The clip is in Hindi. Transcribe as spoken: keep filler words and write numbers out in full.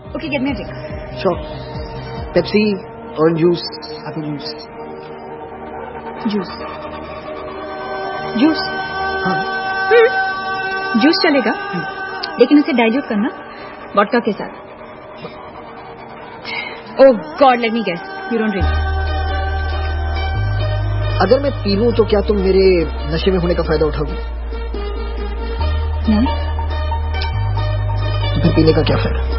Okay, get me a drink. Sure. Pepsi, orange juice, apple juice. Juice. Juice. हाँ. हम्म. Juice चलेगा. लेकिन उसे डाइल्यूट करना वोडका के साथ. Oh God, let me guess. You don't drink. अगर मैं पी लूं तो क्या तुम मेरे नशे में होने का फायदा उठाओगी? नहीं. तो फिर पीने का क्या फायदा?